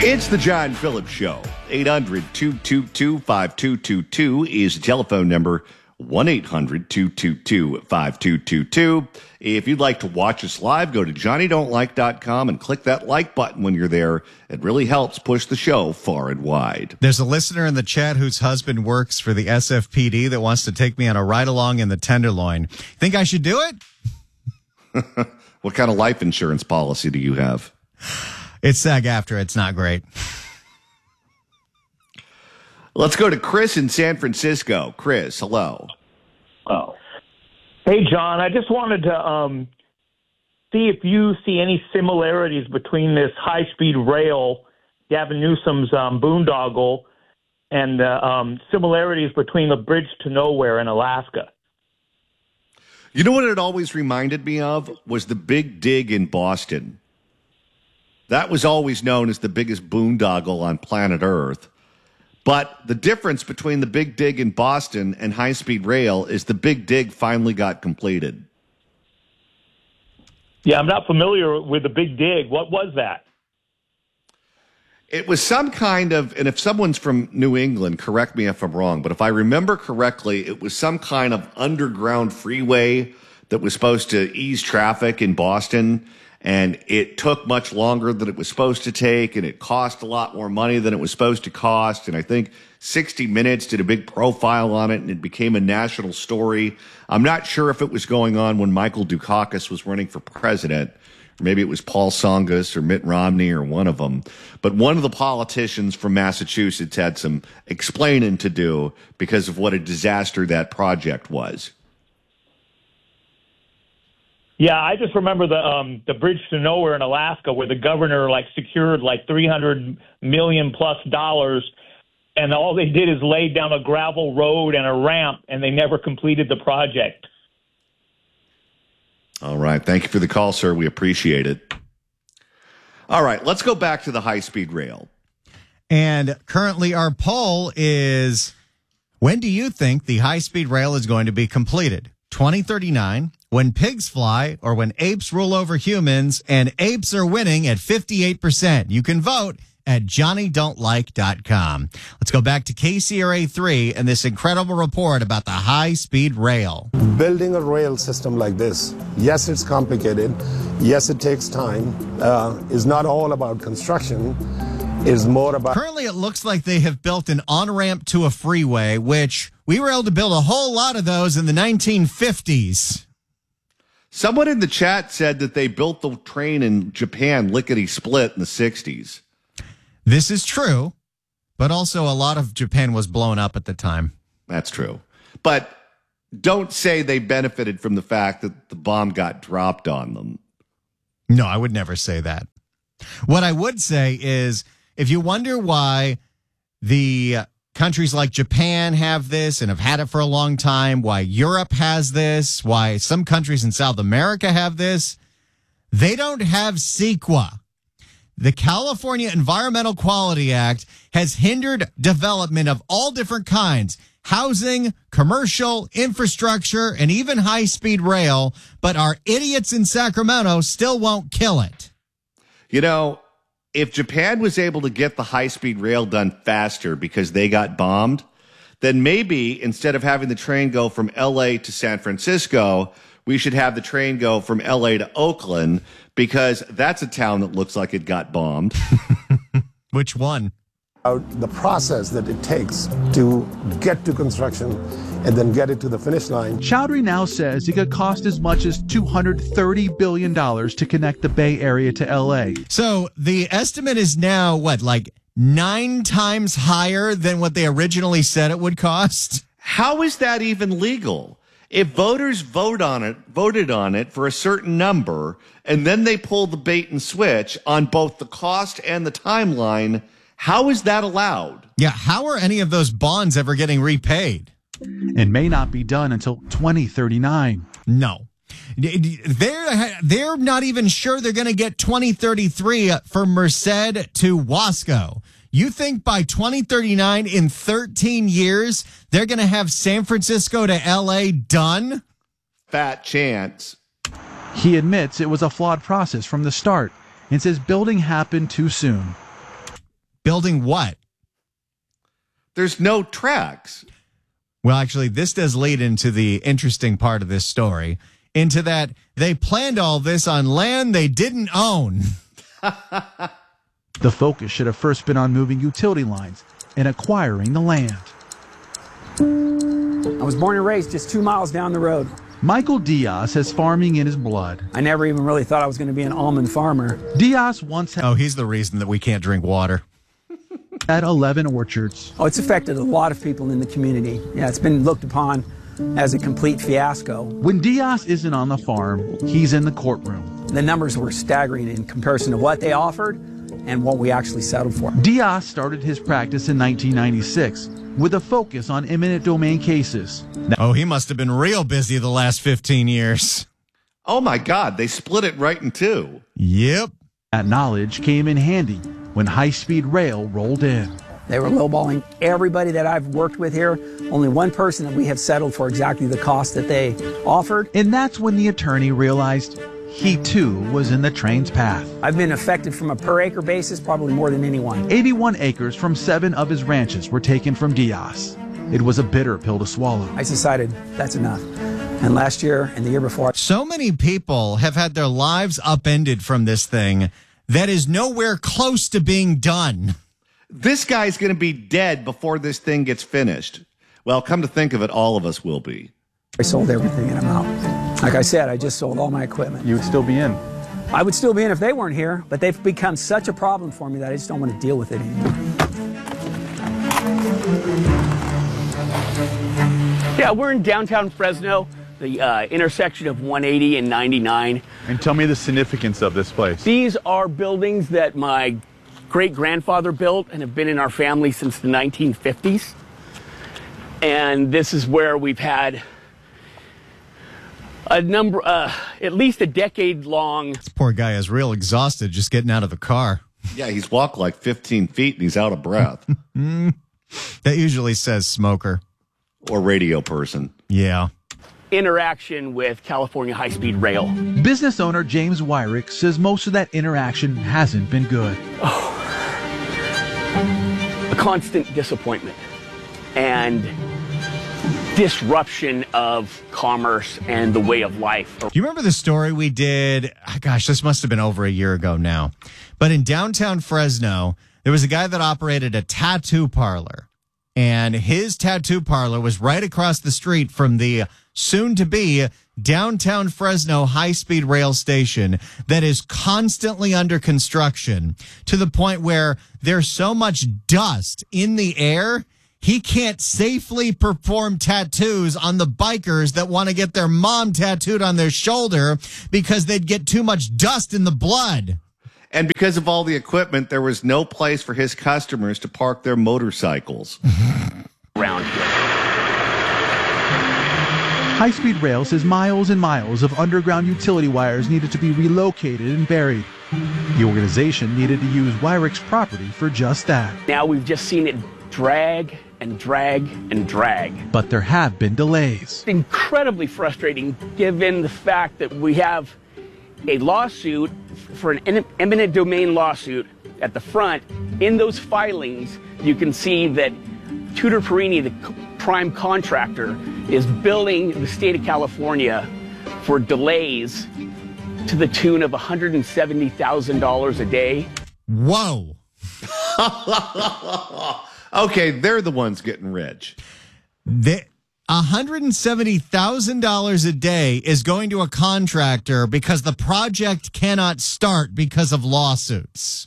It's the John Phillips Show. 800-222-5222 is the telephone number. 1-800-222-5222. If you'd like to watch us live, go to johnnydon'tlike.com and click that like button when you're there. It really helps push the show far and wide. There's a listener in the chat whose husband works for the SFPD that wants to take me on a ride-along in the Tenderloin. Think I should do it? What kind of life insurance policy do you have? It's SAG-AFTRA. It's not great. Let's go to Chris in San Francisco. Chris, hello. Oh. Hey, John, I just wanted to see if you see any similarities between this high-speed rail, Gavin Newsom's boondoggle, and similarities between the bridge to nowhere in Alaska. You know what it always reminded me of was the Big Dig in Boston. That was always known as the biggest boondoggle on planet Earth. But the difference between the Big Dig in Boston and high-speed rail is the Big Dig finally got completed. Yeah, I'm not familiar with the Big Dig. What was that? It was some kind of, and if someone's from New England, correct me if I'm wrong, but if I remember correctly, it was some kind of underground freeway that was supposed to ease traffic in Boston. And it took much longer than it was supposed to take, and it cost a lot more money than it was supposed to cost. And I think 60 Minutes did a big profile on it, and it became a national story. I'm not sure if it was going on when Michael Dukakis was running for president. Maybe it was Paul Tsongas or Mitt Romney or one of them. But one of the politicians from Massachusetts had some explaining to do because of what a disaster that project was. Yeah, I just remember the bridge to nowhere in Alaska where the governor secured $300 million plus, and all they did is laid down a gravel road and a ramp, and they never completed the project. All right. Thank you for the call, sir. We appreciate it. All right. Let's go back to the high-speed rail. And currently our poll is, when do you think the high-speed rail is going to be completed? 2039, when pigs fly, or when apes rule over humans, and apes are winning at 58%. You can vote at johnnydon'tlike.com. Let's go back to KCRA 3 and this incredible report about the high-speed rail. Building a rail system like this, yes, it's complicated. Yes, it takes time. Is not all about construction. Is more about... Currently, it looks like they have built an on-ramp to a freeway, which we were able to build a whole lot of those in the 1950s. Someone in the chat said that they built the train in Japan lickety-split in the 60s. This is true, but also a lot of Japan was blown up at the time. That's true. But don't say they benefited from the fact that the bomb got dropped on them. No, I would never say that. What I would say is, if you wonder why the countries like Japan have this and have had it for a long time, why Europe has this, why some countries in South America have this, they don't have CEQA. The California Environmental Quality Act has hindered development of all different kinds, housing, commercial, infrastructure, and even high-speed rail, but our idiots in Sacramento still won't kill it. You know, if Japan was able to get the high-speed rail done faster because they got bombed, then maybe instead of having the train go from L.A. to San Francisco, we should have the train go from L.A. to Oakland, because that's a town that looks like it got bombed. Which one? The process that it takes to get to construction and then get it to the finish line. Chowdhury now says it could cost as much as $230 billion to connect the Bay Area to L.A. So the estimate is now, 9 times higher than what they originally said it would cost? How is that even legal? If voters voted on it for a certain number, and then they pull the bait and switch on both the cost and the timeline, how is that allowed? Yeah, how are any of those bonds ever getting repaid? And may not be done until 2039. No. They're not even sure they're going to get 2033 for Merced to Wasco. You think by 2039, in 13 years, they're going to have San Francisco to L.A. done? Fat chance. He admits it was a flawed process from the start and says building happened too soon. Building what? There's no tracks. Well, actually, this does lead into the interesting part of this story, into that they planned all this on land they didn't own. The focus should have first been on moving utility lines and acquiring the land. I was born and raised just 2 miles down the road. Michael Diaz has farming in his blood. I never even really thought I was going to be an almond farmer. Diaz once Oh, he's the reason that we can't drink water. had 11 orchards. Oh, it's affected a lot of people in the community. Yeah, it's been looked upon as a complete fiasco. When Diaz isn't on the farm, he's in the courtroom. The numbers were staggering in comparison to what they offered and what we actually settled for. Diaz started his practice in 1996 with a focus on eminent domain cases. Oh, he must have been real busy the last 15 years. Oh, my God. They split it right in two. Yep. That knowledge came in handy when high-speed rail rolled in. They were lowballing everybody that I've worked with here. Only one person that we have settled for exactly the cost that they offered. And that's when the attorney realized he too was in the train's path. I've been affected from a per acre basis probably more than anyone. 81 acres from 7 of his ranches were taken from Diaz. It was a bitter pill to swallow. I decided that's enough. And last year and the year before. So many people have had their lives upended from this thing that is nowhere close to being done. This guy's going to be dead before this thing gets finished. Well, come to think of it, all of us will be. I sold everything and I'm out. Like I said, I just sold all my equipment. You would still be in. I would still be in if they weren't here, but they've become such a problem for me that I just don't want to deal with it anymore. Yeah, we're in downtown Fresno, the intersection of 180 and 99. And tell me the significance of this place. These are buildings that my great-grandfather built and have been in our family since the 1950s. And this is where we've had a number, at least a decade-long. This poor guy is real exhausted just getting out of the car. Yeah, he's walked like 15 feet and he's out of breath. That usually says smoker. Or radio person. Yeah. Interaction with California high-speed rail. Business owner James Wyrick says most of that interaction hasn't been good. A constant disappointment and disruption of commerce and the way of life. Do you remember the story we did? Gosh, this must have been over a year ago now. But in downtown Fresno, there was a guy that operated a tattoo parlor. And his tattoo parlor was right across the street from the soon-to-be downtown Fresno high-speed rail station that is constantly under construction to the point where there's so much dust in the air, he can't safely perform tattoos on the bikers that want to get their mom tattooed on their shoulder because they'd get too much dust in the blood. And because of all the equipment, there was no place for his customers to park their motorcycles. Around here. High-speed rail says miles and miles of underground utility wires needed to be relocated and buried. The organization needed to use Wyrick's property for just that. Now we've just seen it drag and drag and drag. But there have been delays. It's incredibly frustrating given the fact that we have a lawsuit for an eminent domain lawsuit at the front. In those filings, you can see that Tudor Perini, the prime contractor, is billing the state of California for delays to the tune of $170,000 a day. Whoa. Okay, they're the ones getting rich. $170,000 a day is going to a contractor because the project cannot start because of lawsuits.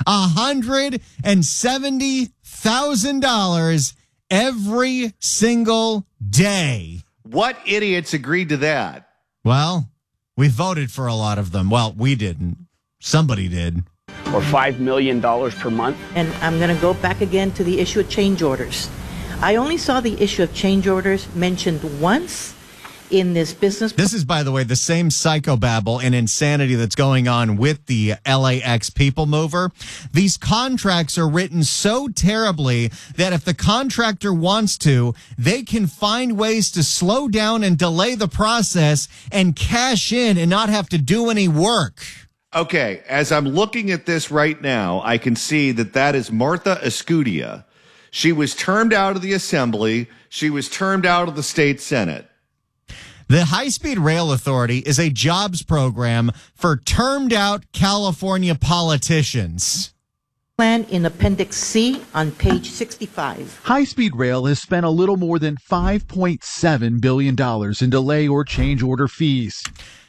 $170,000 every single day. What idiots agreed to that? Well, we voted for a lot of them. Well, we didn't. Somebody did. Or $5 million per month. And I'm going to go back again to the issue of change orders. I only saw the issue of change orders mentioned once in this business. This is, by the way, the same psychobabble and insanity that's going on with the LAX People Mover. These contracts are written so terribly that if the contractor wants to, they can find ways to slow down and delay the process and cash in and not have to do any work. Okay, as I'm looking at this right now, I can see that is Martha Escudia. She was termed out of the Assembly. She was termed out of the state Senate. The High-Speed Rail Authority is a jobs program for termed out California politicians. Plan in Appendix C on page 65. High-speed rail has spent a little more than $5.7 billion in delay or change order fees.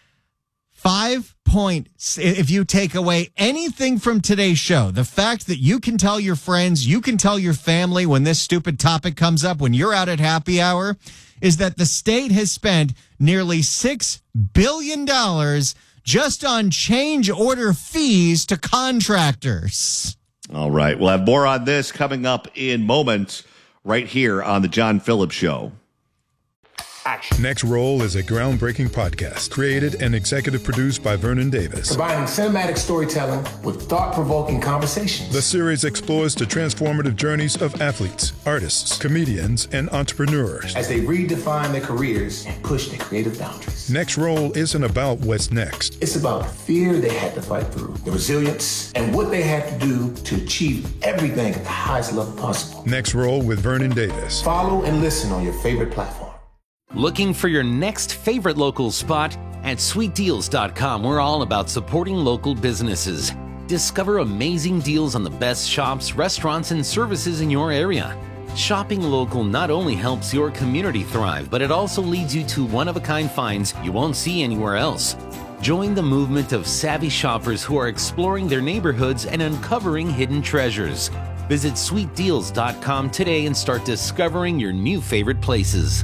If you take away anything from today's show, the fact that you can tell your friends, you can tell your family when this stupid topic comes up, when you're out at happy hour, is that the state has spent nearly $6 billion just on change order fees to contractors. All right. We'll have more on this coming up in moments right here on The John Phillips Show. Action. Next Roll is a groundbreaking podcast created and executive produced by Vernon Davis. Combining cinematic storytelling with thought-provoking conversations. The series explores the transformative journeys of athletes, artists, comedians, and entrepreneurs as they redefine their careers and push their creative boundaries. Next Roll isn't about what's next. It's about the fear they had to fight through, the resilience, and what they had to do to achieve everything at the highest level possible. Next Roll with Vernon Davis. Follow and listen on your favorite platform. Looking for your next favorite local spot? At sweetdeals.com, we're all about supporting local businesses. Discover amazing deals on the best shops, restaurants, and services in your area. Shopping local not only helps your community thrive, but it also leads you to one-of-a-kind finds you won't see anywhere else. Join the movement of savvy shoppers who are exploring their neighborhoods and uncovering hidden treasures. Visit sweetdeals.com today and start discovering your new favorite places.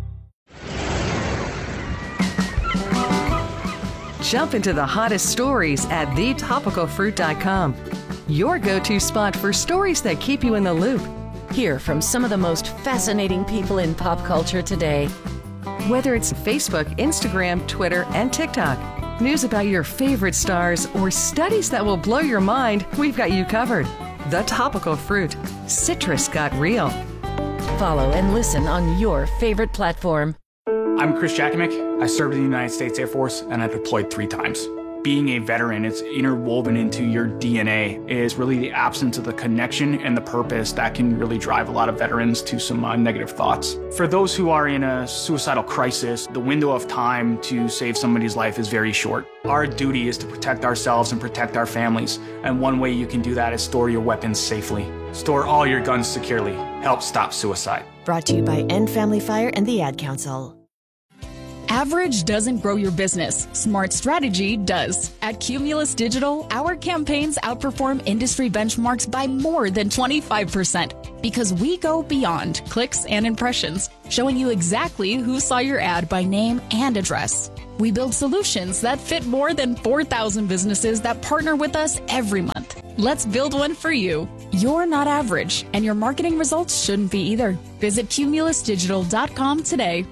Jump into the hottest stories at thetopicalfruit.com. Your go-to spot for stories that keep you in the loop. Hear from some of the most fascinating people in pop culture today. Whether it's Facebook, Instagram, Twitter, and TikTok, news about your favorite stars, or studies that will blow your mind, we've got you covered. The Topical Fruit. Citrus got real. Follow and listen on your favorite platform. I'm Chris Jakimick. I served in the United States Air Force and I deployed 3 times. Being a veteran, it's interwoven into your DNA, is really the absence of the connection and the purpose that can really drive a lot of veterans to some negative thoughts. For those who are in a suicidal crisis, the window of time to save somebody's life is very short. Our duty is to protect ourselves and protect our families, and one way you can do that is store your weapons safely. Store all your guns securely. Help stop suicide. Brought to you by End Family Fire and the Ad Council. Average doesn't grow your business. Smart strategy does. At Cumulus Digital, our campaigns outperform industry benchmarks by more than 25% because we go beyond clicks and impressions, showing you exactly who saw your ad by name and address. We build solutions that fit more than 4,000 businesses that partner with us every month. Let's build one for you. You're not average, and your marketing results shouldn't be either. Visit cumulusdigital.com today.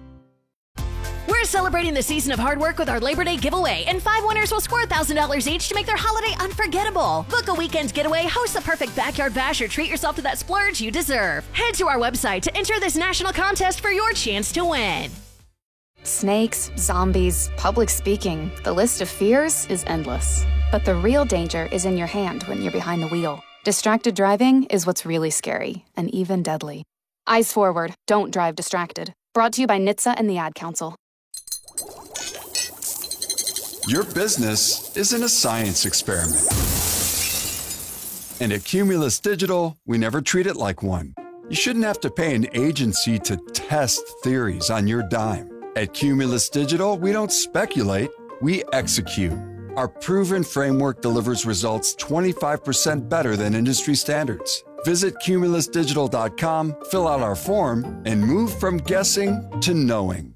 We're celebrating the season of hard work with our Labor Day giveaway, and 5 winners will score $1,000 each to make their holiday unforgettable. Book a weekend getaway, host the perfect backyard bash, or treat yourself to that splurge you deserve. Head to our website to enter this national contest for your chance to win. Snakes, zombies, public speaking. The list of fears is endless. But the real danger is in your hand when you're behind the wheel. Distracted driving is what's really scary and even deadly. Eyes forward, don't drive distracted. Brought to you by NHTSA and the Ad Council. Your business isn't a science experiment. And at Cumulus Digital, we never treat it like one. You shouldn't have to pay an agency to test theories on your dime. At Cumulus Digital, we don't speculate, we execute. Our proven framework delivers results 25% better than industry standards. Visit cumulusdigital.com, fill out our form, and move from guessing to knowing.